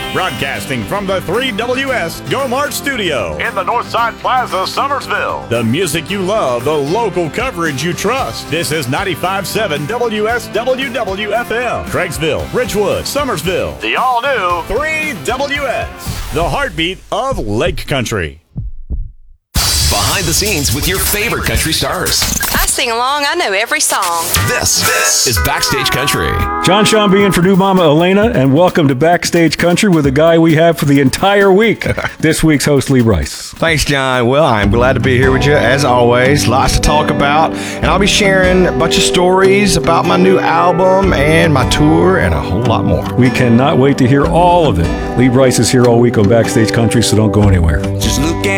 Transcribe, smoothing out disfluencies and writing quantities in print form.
Broadcasting from the 3WS Go Mart Studio in the Northside Plaza, Summersville. The music you love, the local coverage you trust. This is 95.7 WSWW-FM. Craigsville, Ridgewood, Summersville. The all-new 3WS. The heartbeat of Lake Country. Behind the scenes with your favorite country stars. I sing along. I know every song. This is Backstage Country. John Shambi in for new Mama Elena, and welcome to Backstage Country with a guy we have for the entire week. This week's host, Lee Brice. Thanks, John. Well, I'm glad to be here with you, as always. Lots to talk about, and I'll be sharing a bunch of stories about my new album and my tour and a whole lot more. We cannot wait to hear all of it. Lee Brice is here all week on Backstage Country, so don't go anywhere. Just look at